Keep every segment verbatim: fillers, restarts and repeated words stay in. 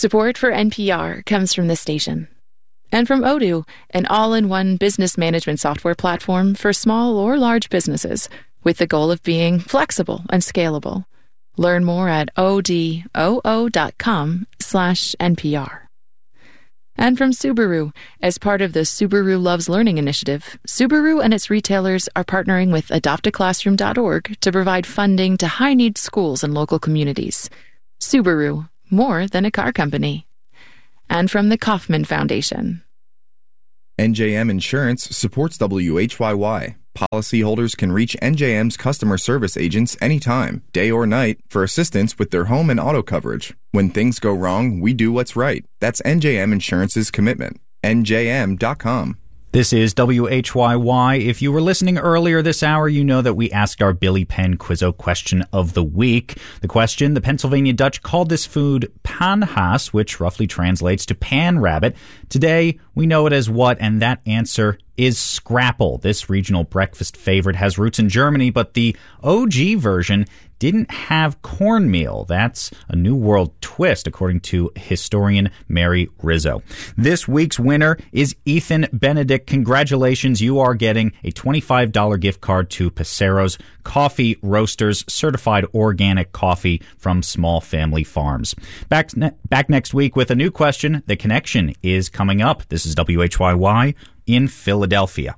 Support for N P R comes from this station. And from Odoo, an all-in-one business management software platform for small or large businesses, with the goal of being flexible and scalable. Learn more at odoo dot com slash N P R. And from Subaru, as part of the Subaru Loves Learning initiative, Subaru and its retailers are partnering with adopt a classroom dot org to provide funding to high-need schools and local communities. Subaru, more than a car company. And from the Kauffman Foundation. N J M Insurance supports W H Y Y. Policyholders can reach N J M's customer service agents anytime, day or night, for assistance with their home and auto coverage. When things go wrong, we do what's right. That's N J M Insurance's commitment. N J M dot com. This is W H Y Y. If you were listening earlier this hour, you know that we asked our Billy Penn Quizzo question of the week. The question, the Pennsylvania Dutch called this food panhaas, which roughly translates to pan rabbit. Today, we know it as what? And that answer is scrapple. This regional breakfast favorite has roots in Germany, but the O G version didn't have cornmeal. That's a New World twist, according to historian Mary Rizzo. This week's winner is Ethan Benedict. Congratulations. You are getting a twenty-five dollars gift card to Pacero's Coffee Roasters, certified organic coffee from Small Family Farms. Back, ne- back next week with a new question. The Connection is coming up. This is W H Y Y in Philadelphia.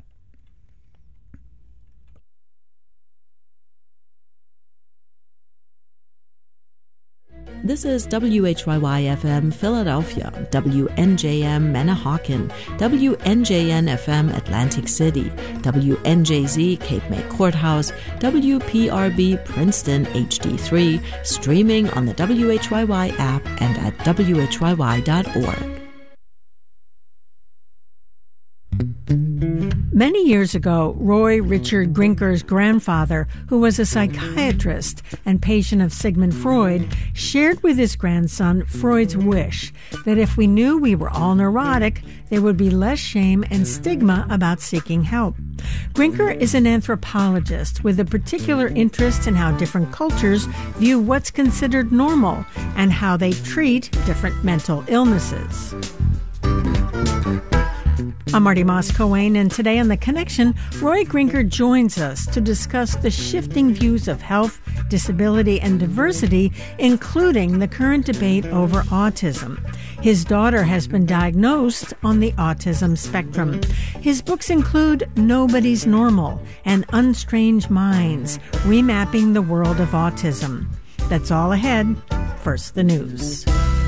This is W H Y Y F M Philadelphia, W N J M Manahawkin, W N J N F M Atlantic City, W N J Z Cape May Courthouse, W P R B Princeton H D three, streaming on the W H Y Y app and at W H Y Y dot org. Many years ago, Roy Richard Grinker's grandfather, who was a psychiatrist and patient of Sigmund Freud, shared with his grandson Freud's wish that if we knew we were all neurotic, there would be less shame and stigma about seeking help. Grinker is an anthropologist with a particular interest in how different cultures view what's considered normal and how they treat different mental illnesses. I'm Marty Moss-Coane, and today on The Connection, Roy Grinker joins us to discuss the shifting views of health, disability, and diversity, including the current debate over autism. His daughter has been diagnosed on the autism spectrum. His books include Nobody's Normal and Unstrange Minds, Remapping the World of Autism. That's all ahead. First, the news.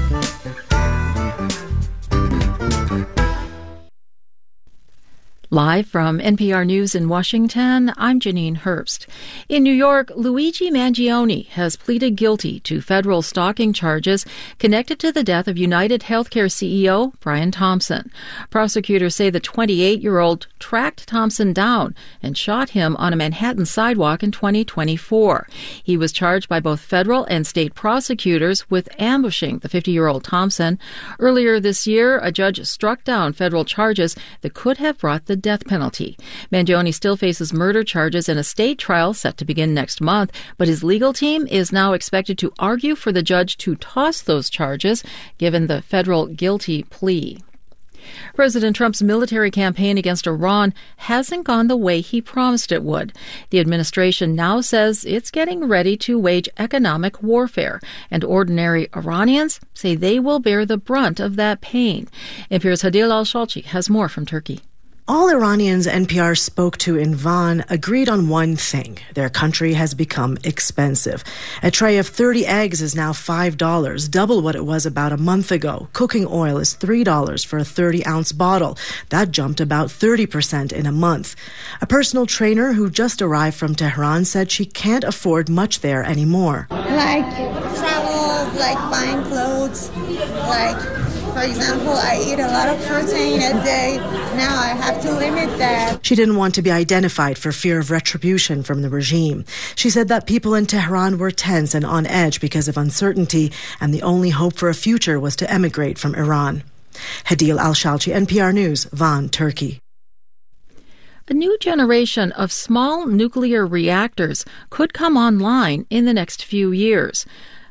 Live from N P R News in Washington, I'm Janine Herbst. In New York, Luigi Mangione has pleaded guilty to federal stalking charges connected to the death of United Healthcare C E O Brian Thompson. Prosecutors say the twenty-eight-year-old tracked Thompson down and shot him on a Manhattan sidewalk in twenty twenty-four. He was charged by both federal and state prosecutors with ambushing the fifty-year-old Thompson. Earlier this year, a judge struck down federal charges that could have brought the death penalty. Mangione still faces murder charges in a state trial set to begin next month, but his legal team is now expected to argue for the judge to toss those charges, given the federal guilty plea. President Trump's military campaign against Iran hasn't gone the way he promised it would. The administration now says it's getting ready to wage economic warfare, and ordinary Iranians say they will bear the brunt of that pain. N P R's Hadil Al-Shalchi has more from Turkey. All Iranians N P R spoke to in Van agreed on one thing. Their country has become expensive. A tray of thirty eggs is now five dollars, double what it was about a month ago. Cooking oil is three dollars for a thirty-ounce bottle. That jumped about thirty percent in a month. A personal trainer who just arrived from Tehran said she can't afford much there anymore. Like travel, like buying clothes, like... For example, I eat a lot of protein a day. Now I have to limit that. She didn't want to be identified for fear of retribution from the regime. She said that people in Tehran were tense and on edge because of uncertainty, and the only hope for a future was to emigrate from Iran. Hadil Al-Shalchi, N P R News, Van, Turkey. A new generation of small nuclear reactors could come online in the next few years.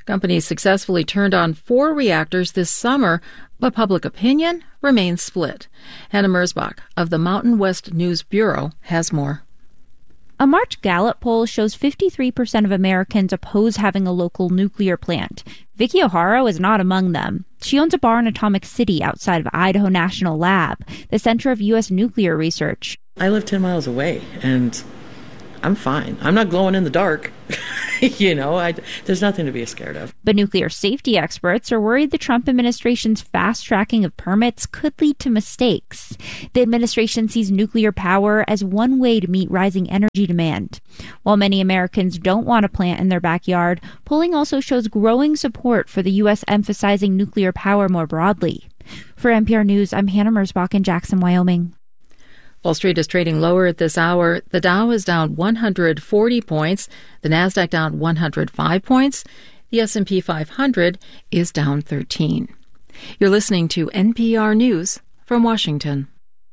Companies successfully turned on four reactors this summer, but public opinion remains split. Hannah Merzbach of the Mountain West News Bureau has more. A March Gallup poll shows fifty-three percent of Americans oppose having a local nuclear plant. Vicky O'Hara is not among them. She owns a bar in Atomic City outside of Idaho National Lab, the center of U S nuclear research. I live ten miles away, and I'm fine. I'm not glowing in the dark. you know, I, there's nothing to be scared of. But nuclear safety experts are worried the Trump administration's fast-tracking of permits could lead to mistakes. The administration sees nuclear power as one way to meet rising energy demand. While many Americans don't want a plant in their backyard, polling also shows growing support for the U S emphasizing nuclear power more broadly. For N P R News, I'm Hannah Merzbach in Jackson, Wyoming. Wall Street is trading lower at this hour. The Dow is down one hundred forty points. The Nasdaq down one hundred five points. The S and P five hundred is down thirteen. You're listening to N P R News from Washington.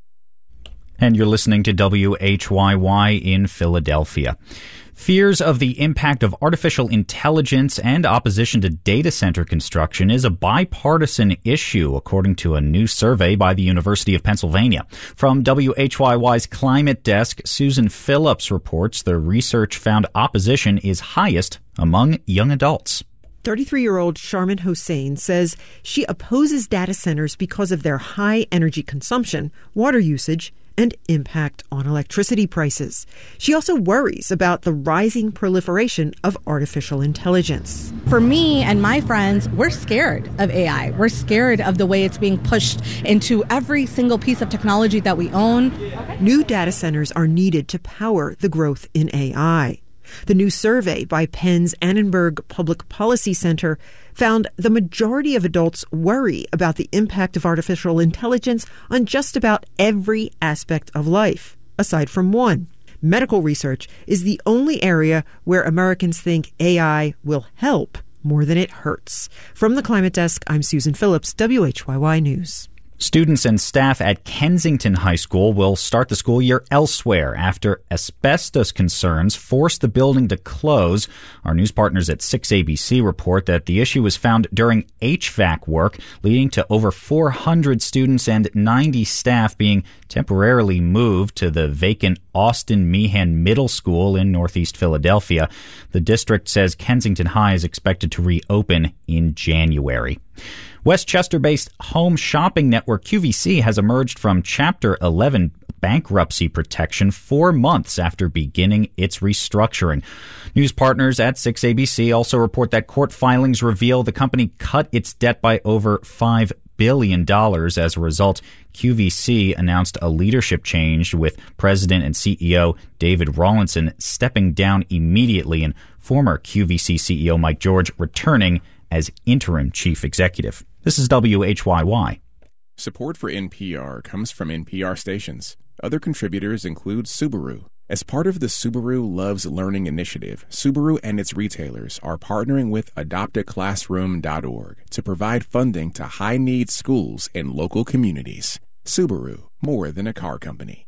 And you're listening to W H Y Y in Philadelphia. Fears of the impact of artificial intelligence and opposition to data center construction is a bipartisan issue, according to a new survey by the University of Pennsylvania. From W H Y Y's Climate Desk, Susan Phillips reports the research found opposition is highest among young adults. thirty-three-year-old Sharmin Hossain says she opposes data centers because of their high energy consumption, water usage, and impact on electricity prices. She also worries about the rising proliferation of artificial intelligence. For me and my friends, we're scared of A I. We're scared of the way it's being pushed into every single piece of technology that we own. New data centers are needed to power the growth in A I. The new survey by Penn's Annenberg Public Policy Center found the majority of adults worry about the impact of artificial intelligence on just about every aspect of life, aside from one. Medical research is the only area where Americans think A I will help more than it hurts. From the Climate Desk, I'm Susan Phillips, W H Y Y News. Students and staff at Kensington High School will start the school year elsewhere after asbestos concerns forced the building to close. Our news partners at six A B C report that the issue was found during H V A C work, leading to over four hundred students and ninety staff being temporarily moved to the vacant Austin Meehan Middle School in Northeast Philadelphia. The district says Kensington High is expected to reopen in January. Westchester-based home shopping network Q V C has emerged from Chapter eleven bankruptcy protection four months after beginning its restructuring. News partners at six A B C also report that court filings reveal the company cut its debt by over five billion dollars. As a result, Q V C announced a leadership change, with President and C E O David Rawlinson stepping down immediately and former Q V C C E O Mike George returning as interim chief executive. This is W H Y Y. Support for N P R comes from N P R stations. Other contributors include Subaru. As part of the Subaru Loves Learning initiative, Subaru and its retailers are partnering with adopt a classroom dot org to provide funding to high-needs schools in local communities. Subaru, more than a car company.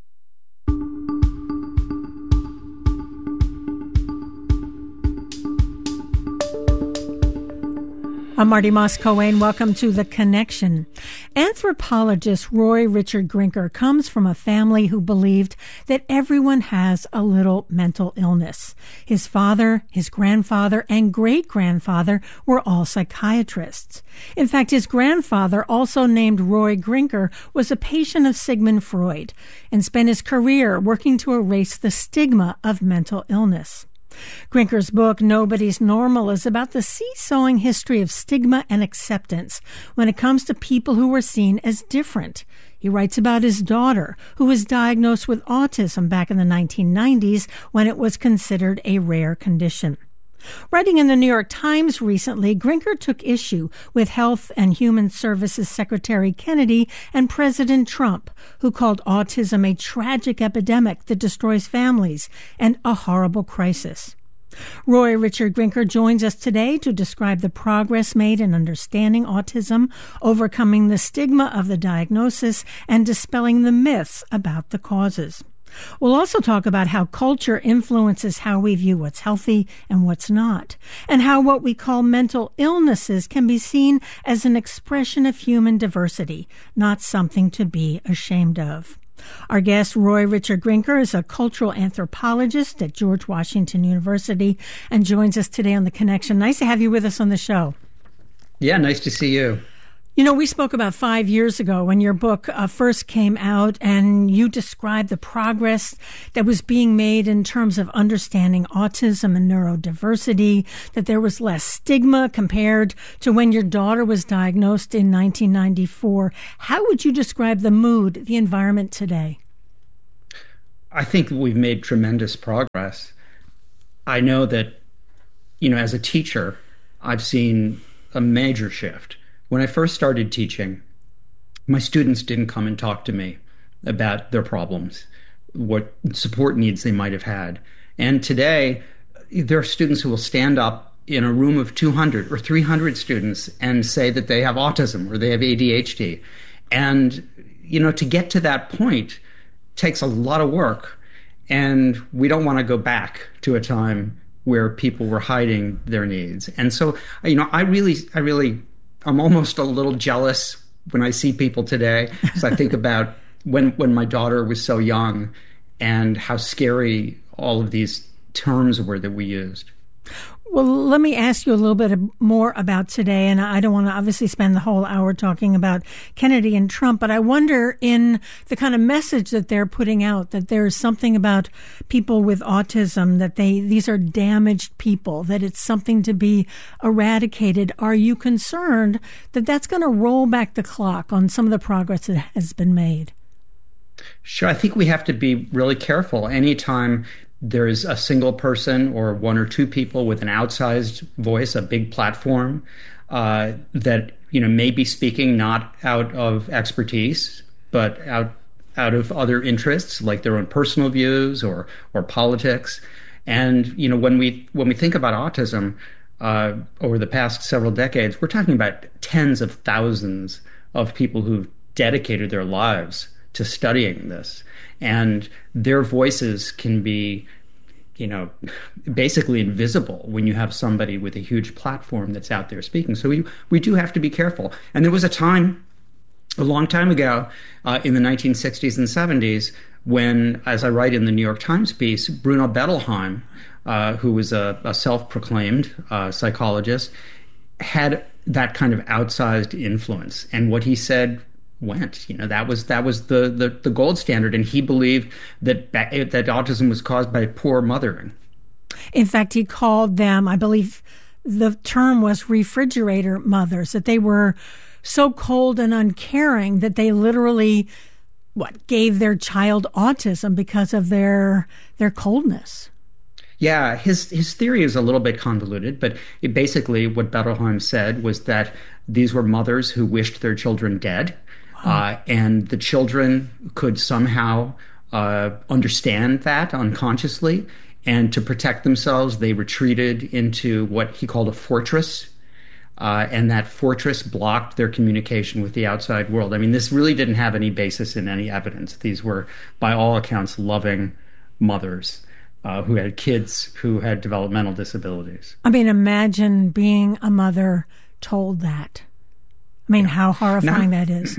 I'm Marty Moss-Coane. Welcome to The Connection. Anthropologist Roy Richard Grinker comes from a family who believed that everyone has a little mental illness. His father, his grandfather, and great-grandfather were all psychiatrists. In fact, his grandfather, also named Roy Grinker, was a patient of Sigmund Freud and spent his career working to erase the stigma of mental illness. Grinker's book, Nobody's Normal, is about the seesawing history of stigma and acceptance when it comes to people who were seen as different. He writes about his daughter, who was diagnosed with autism back in the nineteen nineties when it was considered a rare condition. Writing in the New York Times recently, Grinker took issue with Health and Human Services Secretary Kennedy and President Trump, who called autism a tragic epidemic that destroys families and a horrible crisis. Roy Richard Grinker joins us today to describe the progress made in understanding autism, overcoming the stigma of the diagnosis, and dispelling the myths about the causes. We'll also talk about how culture influences how we view what's healthy and what's not, and how what we call mental illnesses can be seen as an expression of human diversity, not something to be ashamed of. Our guest, Roy Richard Grinker, is a cultural anthropologist at George Washington University and joins us today on The Connection. Nice to have you with us on the show. Yeah, nice to see you. You know, we spoke about five years ago when your book uh, first came out, and you described the progress that was being made in terms of understanding autism and neurodiversity, that there was less stigma compared to when your daughter was diagnosed in nineteen ninety-four. How would you describe the mood, the environment today? I think we've made tremendous progress. I know that, you know, as a teacher, I've seen a major shift. When I first started teaching, my students didn't come and talk to me about their problems, what support needs they might have had. And today, there are students who will stand up in a room of two hundred or three hundred students and say that they have autism or they have A D H D. And, you know, to get to that point takes a lot of work. And we don't want to go back to a time where people were hiding their needs. And so, you know, I really, I really... I'm almost a little jealous when I see people today, because I think about when, when my daughter was so young and how scary all of these terms were that we used. Well, let me ask you a little bit more about today, and I don't want to obviously spend the whole hour talking about Kennedy and Trump, but I wonder in the kind of message that they're putting out, that there's something about people with autism, that they these are damaged people, that it's something to be eradicated. Are you concerned that that's going to roll back the clock on some of the progress that has been made? Sure. I think we have to be really careful. Anytime there's a single person or one or two people with an outsized voice, a big platform uh, that, you know, may be speaking not out of expertise, but out out of other interests, like their own personal views or or politics. And, you know, when we when we think about autism uh, over the past several decades, we're talking about tens of thousands of people who've dedicated their lives to studying this. And their voices can be, you know, basically invisible when you have somebody with a huge platform that's out there speaking. So we, we do have to be careful. And there was a time, a long time ago, uh, in the nineteen sixties and seventies, when, as I write in the New York Times piece, Bruno Bettelheim, uh, who was a, a self-proclaimed uh, psychologist, had that kind of outsized influence. And what he said went. You know, that was that was the, the, the gold standard, and he believed that that autism was caused by poor mothering. In fact, he called them, I believe the term was refrigerator mothers, that they were so cold and uncaring that they literally, what, gave their child autism because of their their coldness. Yeah, his his theory is a little bit convoluted, but it basically what Bettelheim said was that these were mothers who wished their children dead. Uh, and the children could somehow uh, understand that unconsciously. And to protect themselves, they retreated into what he called a fortress. Uh, and that fortress blocked their communication with the outside world. I mean, this really didn't have any basis in any evidence. These were, by all accounts, loving mothers uh, who had kids who had developmental disabilities. I mean, imagine being a mother told that. I mean, yeah. How horrifying now, that is.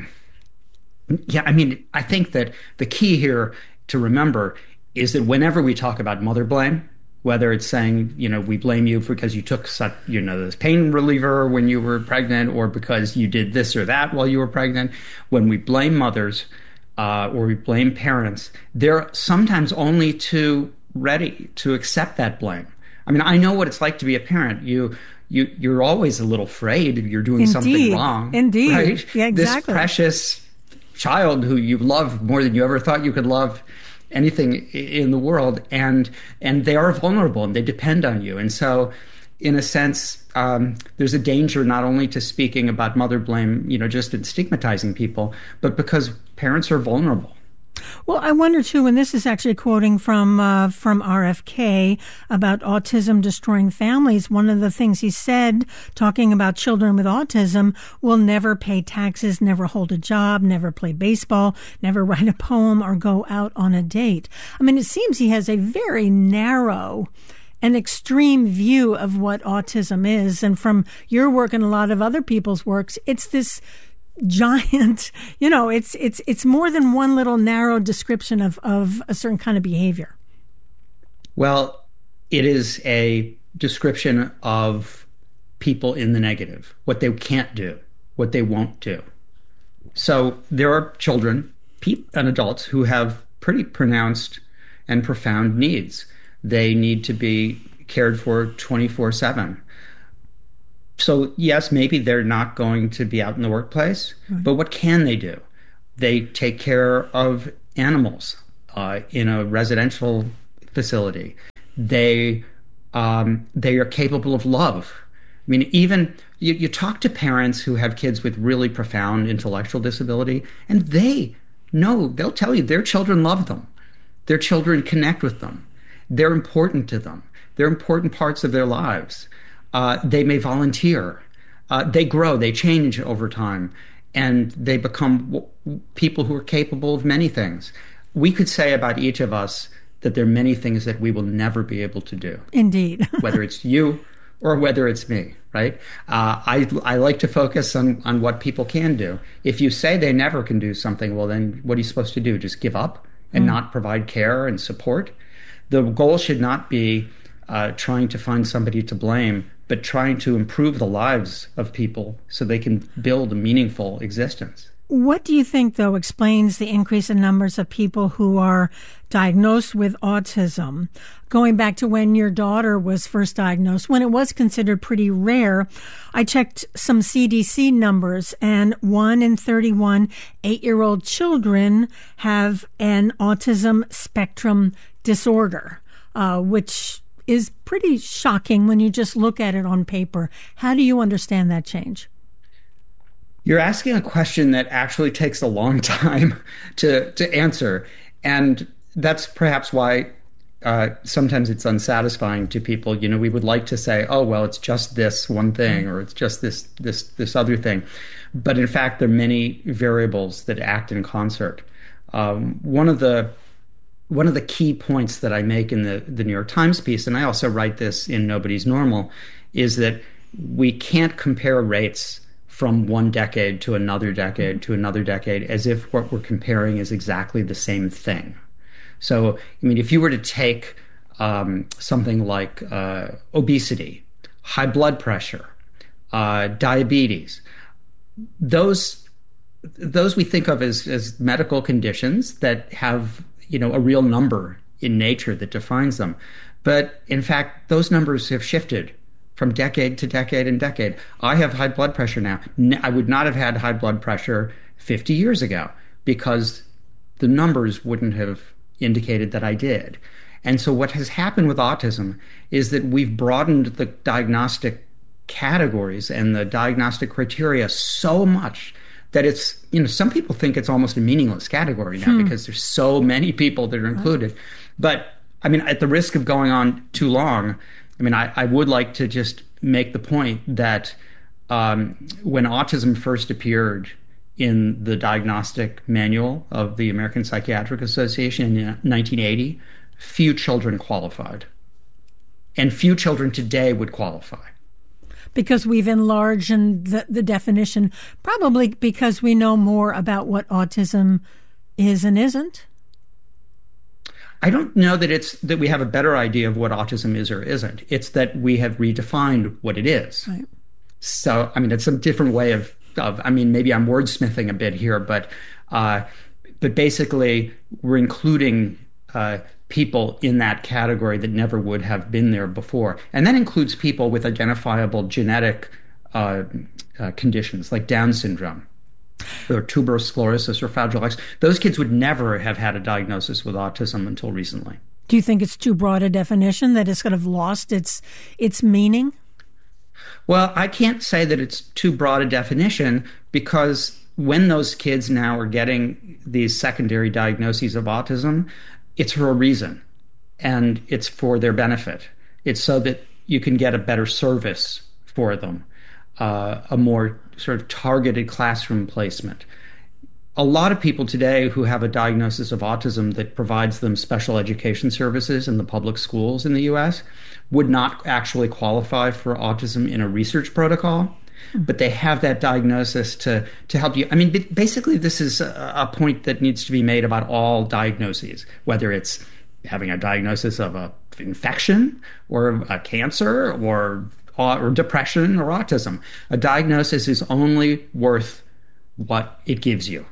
Yeah, I mean, I think that the key here to remember is that whenever we talk about mother blame, whether it's saying, you know, we blame you because you took such, you know, this pain reliever when you were pregnant, or because you did this or that while you were pregnant, when we blame mothers uh, or we blame parents, they're sometimes only too ready to accept that blame. I mean, I know what it's like to be a parent. You you you're always a little afraid you're doing Indeed. something wrong. Indeed. Right? Yeah, exactly. This precious child who you love more than you ever thought you could love anything in the world, and and they are vulnerable and they depend on you. And so, in a sense, um, there's a danger not only to speaking about mother blame, you know, just in stigmatizing people, but because parents are vulnerable. Well, I wonder too, and this is actually quoting from uh, from R F K about autism destroying families. One of the things he said, talking about children with autism, will never pay taxes, never hold a job, never play baseball, never write a poem or go out on a date. I mean, it seems he has a very narrow an extreme view of what autism is. And from your work and a lot of other people's works, it's this giant, you know, it's it's it's more than one little narrow description of, of a certain kind of behavior. Well, it is a description of people in the negative, what they can't do, what they won't do. So there are children and adults who have pretty pronounced and profound needs. They need to be cared for twenty-four seven. So yes, maybe they're not going to be out in the workplace, right. But what can they do? They take care of animals uh, in a residential facility. They um, they are capable of love. I mean, even you, you talk to parents who have kids with really profound intellectual disability, and they know, they'll tell you their children love them. Their children connect with them. They're important to them. They're important parts of their lives. Uh, they may volunteer. Uh, they grow, they change over time, and they become w- people who are capable of many things. We could say about each of us that there are many things that we will never be able to do. Indeed. Whether it's you or whether it's me, right? Uh, I, I like to focus on, on what people can do. If you say they never can do something, well, then what are you supposed to do? Just give up and mm. not provide care and support? The goal should not be uh, trying to find somebody to blame, but trying to improve the lives of people so they can build a meaningful existence. What do you think, though, explains the increase in numbers of people who are diagnosed with autism? Going back to when your daughter was first diagnosed, when it was considered pretty rare, I checked some C D C numbers, and one in thirty-one eight-year-old children have an autism spectrum disorder, uh, which is pretty shocking when you just look at it on paper. How do you understand that change? You're asking a question that actually takes a long time to, to answer. And that's perhaps why uh, sometimes it's unsatisfying to people. You know, we would like to say, oh, well, it's just this one thing, or it's just this, this, this other thing. But in fact, there are many variables that act in concert. Um, one of the One of the key points that I make in the, the New York Times piece, and I also write this in Nobody's Normal, is that we can't compare rates from one decade to another decade to another decade as if what we're comparing is exactly the same thing. So, I mean, if you were to take um, something like uh, obesity, high blood pressure, uh, diabetes, those those we think of as, as medical conditions that have, you know, a real number in nature that defines them. But in fact, those numbers have shifted from decade to decade and decade. I have high blood pressure now. I would not have had high blood pressure fifty years ago because the numbers wouldn't have indicated that I did. And so what has happened with autism is that we've broadened the diagnostic categories and the diagnostic criteria so much that it's, you know, some people think it's almost a meaningless category now hmm. because there's so many people that are included. But I mean, at the risk of going on too long, I mean, I, I would like to just make the point that um, when autism first appeared in the diagnostic manual of the American Psychiatric Association in nineteen eighty, few children qualified. And few children today would qualify. Because we've enlarged the, the definition, probably because we know more about what autism is and isn't? I don't know that it's that we have a better idea of what autism is or isn't. It's that we have redefined what it is. Right. So, I mean, it's a different way of, of I mean, maybe I'm wordsmithing a bit here, but uh, but basically we're including uh, people in that category that never would have been there before. And that includes people with identifiable genetic uh, uh, conditions like Down syndrome or tuberous sclerosis or Fragile X. Those kids would never have had a diagnosis with autism until recently. Do you think it's too broad a definition that it's kind of lost its its meaning? Well, I can't say that it's too broad a definition because when those kids now are getting these secondary diagnoses of autism, it's for a reason, and it's for their benefit. It's so that you can get a better service for them, uh, a more sort of targeted classroom placement. A lot of people today who have a diagnosis of autism that provides them special education services in the public schools in the U S would not actually qualify for autism in a research protocol, but they have that diagnosis to, to help you. I mean, basically, this is a, a point that needs to be made about all diagnoses, whether it's having a diagnosis of a infection or a cancer or, or depression or autism. A diagnosis is only worth what it gives you.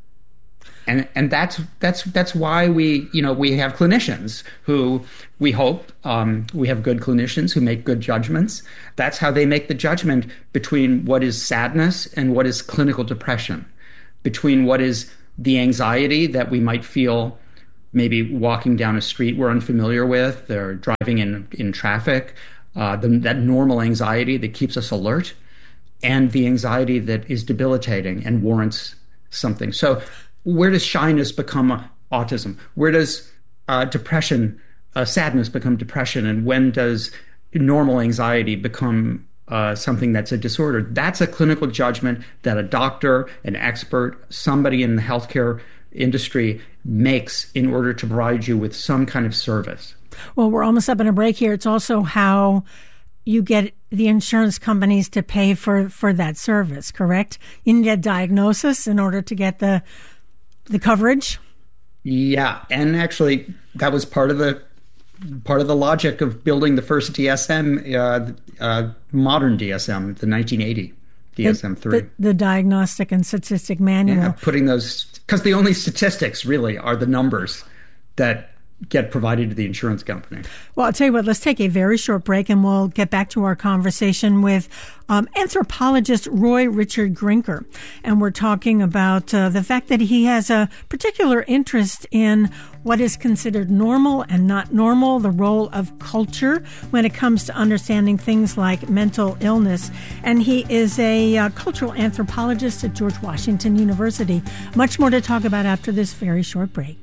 And and that's that's that's why we you know we have clinicians who we hope um, we have good clinicians who make good judgments. That's how they make the judgment between what is sadness and what is clinical depression, between what is the anxiety that we might feel maybe walking down a street we're unfamiliar with, or driving in in traffic, uh, the, that normal anxiety that keeps us alert, and the anxiety that is debilitating and warrants something. So where does shyness become autism? Where does uh, depression, uh, sadness become depression? And when does normal anxiety become uh, something that's a disorder? That's a clinical judgment that a doctor, an expert, somebody in the healthcare industry makes in order to provide you with some kind of service. Well, we're almost up on a break here. It's also how you get the insurance companies to pay for, for that service, correct? You need a diagnosis in order to get the the coverage? Yeah, and actually that was part of the part of the logic of building the first D S M, uh, uh, modern D S M, the nineteen eighty D S M three. The, the, the Diagnostic and Statistic Manual. Yeah, putting those, because the only statistics really are the numbers that get provided to the insurance company. Well, I'll tell you what, let's take a very short break and we'll get back to our conversation with um, anthropologist Roy Richard Grinker. And we're talking about uh, the fact that he has a particular interest in what is considered normal and not normal, the role of culture when it comes to understanding things like mental illness. And he is a uh, cultural anthropologist at George Washington University. Much more to talk about after this very short break.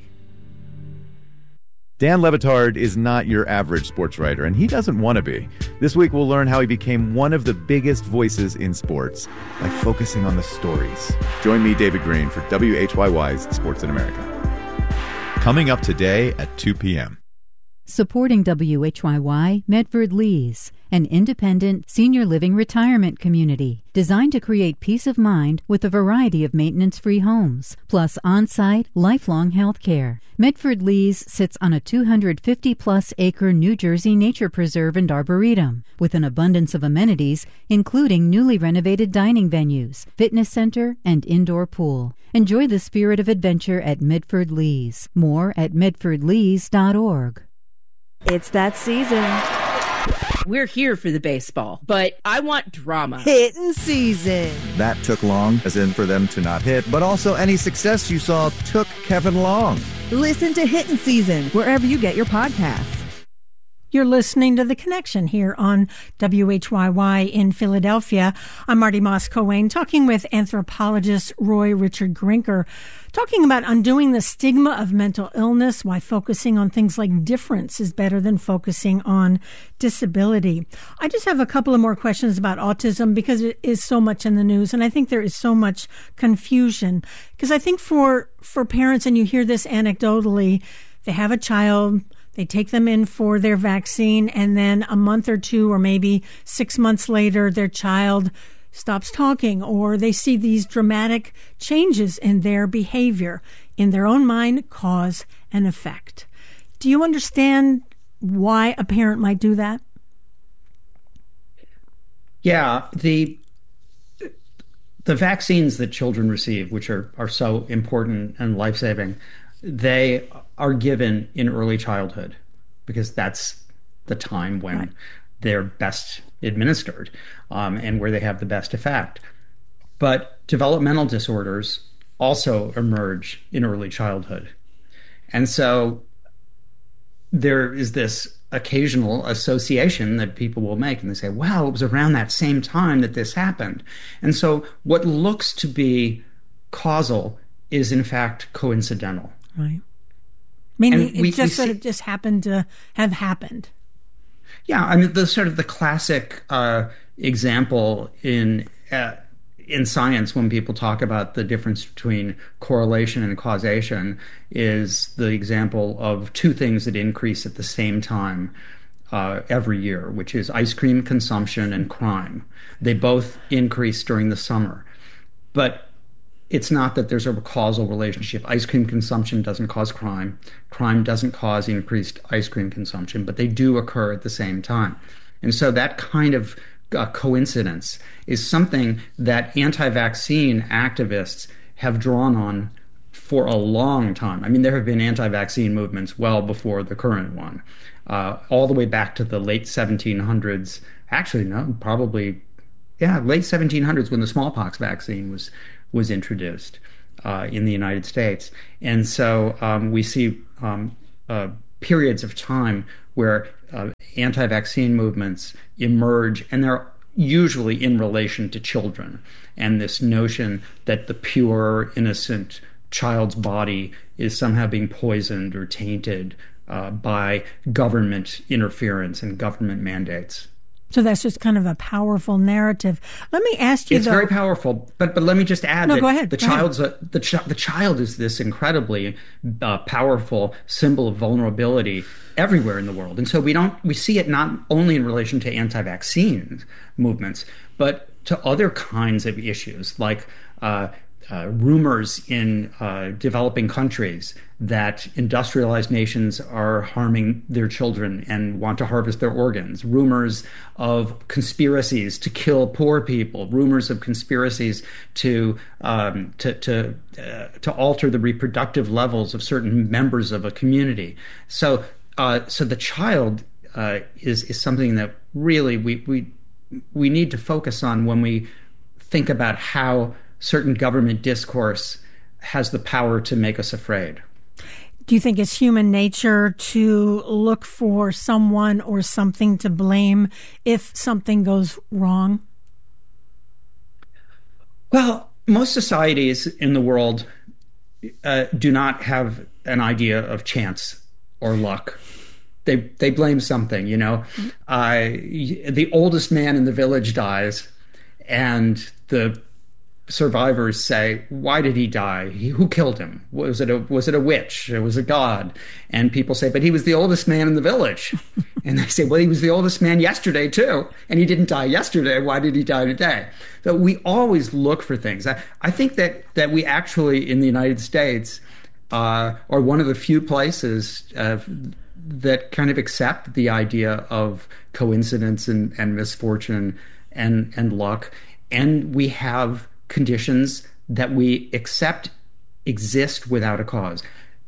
Dan Le Batard is not your average sports writer, and he doesn't want to be. This week, we'll learn how he became one of the biggest voices in sports by focusing on the stories. Join me, David Green, for W H Y Y's Sports in America. Coming up today at two p.m. Supporting W H Y Y, Medford Lees, an independent senior living retirement community designed to create peace of mind with a variety of maintenance-free homes, plus on-site, lifelong health care. Medford Lees sits on a two hundred fifty plus acre New Jersey nature preserve and arboretum, with an abundance of amenities, including newly renovated dining venues, fitness center, and indoor pool. Enjoy the spirit of adventure at Medford Lees. More at medford lees dot org. It's that season. We're here for the baseball, but I want drama. Hitting season. That took long, as in for them to not hit, but also any success you saw took Kevin Long. Listen to Hitting Season wherever you get your podcasts. You're listening to The Connection here on W H Y Y in Philadelphia. I'm Marty Moss-Coane, talking with anthropologist Roy Richard Grinker, talking about undoing the stigma of mental illness, why focusing on things like difference is better than focusing on disability. I just have a couple of more questions about autism because it is so much in the news, and I think there is so much confusion. Because I think for, for parents, and you hear this anecdotally, they have a child, they take them in for their vaccine, and then a month or two or maybe six months later, their child stops talking, or they see these dramatic changes in their behavior, in their own mind, cause and effect. Do you understand why a parent might do that? Yeah, the the vaccines that children receive, which are, are so important and life-saving, they are given in early childhood because that's the time when right. they're best administered um, and where they have the best effect. But developmental disorders also emerge in early childhood. And so there is this occasional association that people will make, and they say, well, it was around that same time that this happened. And so what looks to be causal is in fact coincidental. Right. I mean, And it we- just we sort see- of just happened to have happened. Yeah, I mean, the sort of the classic uh, example in uh, in science when people talk about the difference between correlation and causation is the example of two things that increase at the same time uh, every year, which is ice cream consumption and crime. They both increase during the summer, but it's not that there's a causal relationship. Ice cream consumption doesn't cause crime. Crime doesn't cause increased ice cream consumption, but they do occur at the same time. And so that kind of uh, coincidence is something that anti-vaccine activists have drawn on for a long time. I mean, there have been anti-vaccine movements well before the current one, uh, all the way back to the late seventeen hundreds. Actually, no, probably, yeah, late seventeen hundreds when the smallpox vaccine was was introduced uh, in the United States. And so um, we see um, uh, periods of time where uh, anti-vaccine movements emerge, and they're usually in relation to children. And this notion that the pure, innocent child's body is somehow being poisoned or tainted uh, by government interference and government mandates. So that's just kind of a powerful narrative. Let me ask you, It's though, very powerful, but but let me just add No, that go ahead, the go ahead. child's a, the ch- the child is this incredibly uh, powerful symbol of vulnerability everywhere in the world, and so we don't we see it not only in relation to anti-vaccine movements, but to other kinds of issues like uh, uh, rumors in uh, developing countries that industrialized nations are harming their children and want to harvest their organs, rumors of conspiracies to kill poor people, rumors of conspiracies to um, to to, uh, to alter the reproductive levels of certain members of a community. So uh, so the child uh, is is something that really we we we need to focus on when we think about how certain government discourse has the power to make us afraid. do you think it's human nature to look for someone or something to blame if something goes wrong? Well, most societies in the world uh, do not have an idea of chance or luck. They they blame something, you know. Uh, the oldest man in the village dies, and the survivors say, "Why did he die? He, who killed him? Was it a was it a witch? It was a god?" And people say, "But he was the oldest man in the village." And they say, "Well, he was the oldest man yesterday too, and he didn't die yesterday. Why did he die today?" So we always look for things. I, I think that that we actually in the United States uh, are one of the few places uh, that kind of accept the idea of coincidence and, and misfortune and and luck, and we have conditions that we accept exist without a cause.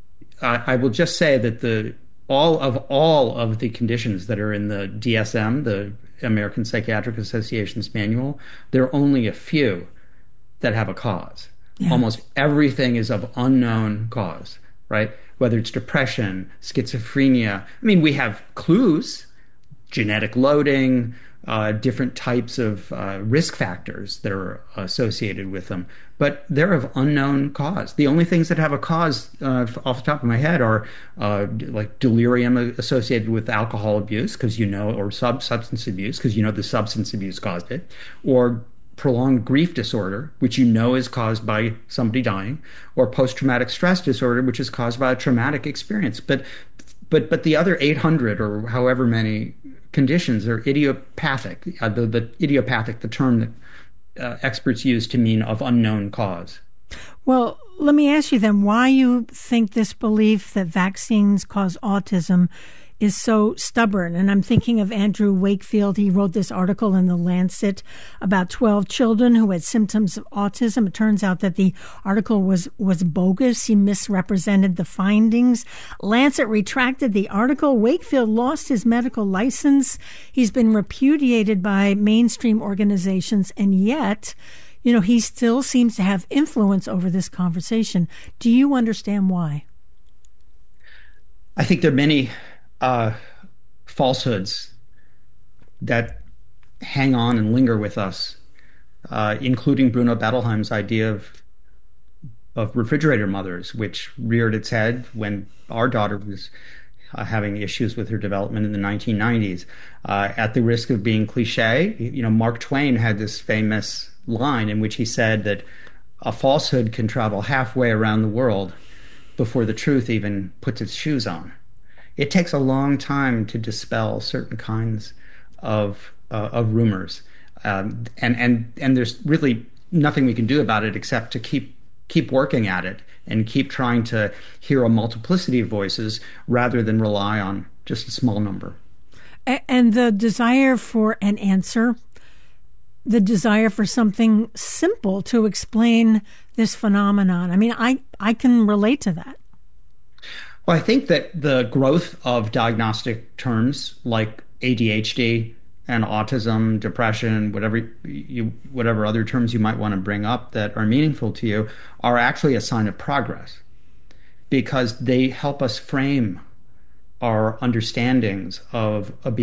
Uh, I will just say that the all of all of the conditions that are in the D S M, the American Psychiatric Association's manual, there are only a few that have a cause. Yeah. Almost everything is of unknown cause, right? Whether it's depression, schizophrenia. I mean, we have clues, genetic loading, Uh, different types of uh, risk factors that are associated with them, but they're of unknown cause. The only things that have a cause uh, off the top of my head are uh, like delirium associated with alcohol abuse, because you know, or sub substance abuse, because you know the substance abuse caused it, or prolonged grief disorder, which you know is caused by somebody dying, or post-traumatic stress disorder, which is caused by a traumatic experience. But but but the other eight hundred or however many conditions are idiopathic. Uh, the, the idiopathic, the term that uh, experts use to mean of unknown cause. Well, let me ask you then why you think this belief that vaccines cause autism is so stubborn. And I'm thinking of Andrew Wakefield. He wrote this article in The Lancet about twelve children who had symptoms of autism. It turns out that the article was, was bogus. He misrepresented the findings. Lancet retracted the article. Wakefield lost his medical license. He's been repudiated by mainstream organizations. And yet, you know, he still seems to have influence over this conversation. Do you understand why? I think there are many Uh, falsehoods that hang on and linger with us, uh, including Bruno Bettelheim's idea of of refrigerator mothers, which reared its head when our daughter was uh, having issues with her development in the nineteen nineties. Uh, at the risk of being cliche, you know, Mark Twain had this famous line in which he said that a falsehood can travel halfway around the world before the truth even puts its shoes on. It takes a long time to dispel certain kinds of uh, of rumors, um, and and and there's really nothing we can do about it except to keep keep working at it and keep trying to hear a multiplicity of voices rather than rely on just a small number. And the desire for an answer, the desire for something simple to explain this phenomenon. I mean, I, I can relate to that. Well, I think that the growth of diagnostic terms like A D H D and autism, depression, whatever you, whatever other terms you might want to bring up that are meaningful to you, are actually a sign of progress, because they help us frame our understandings of a